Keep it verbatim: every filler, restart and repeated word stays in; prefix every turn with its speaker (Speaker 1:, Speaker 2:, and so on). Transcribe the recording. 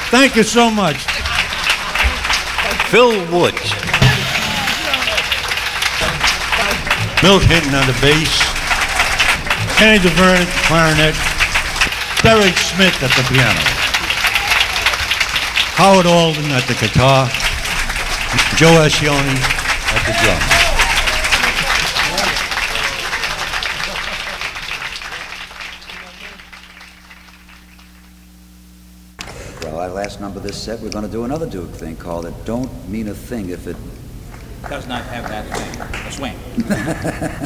Speaker 1: Thank you so much.
Speaker 2: Phil Woods.
Speaker 1: Milt Hinton on the bass. Kenny DeVerne at the clarinet. Derek Smith at the piano. Howard Alden at the guitar. Joe Ascione at the drums.
Speaker 3: Well, our last number of this set, we're going to do another Duke thing called It Don't Mean a Thing If It...
Speaker 4: Does not have that thing, a swing.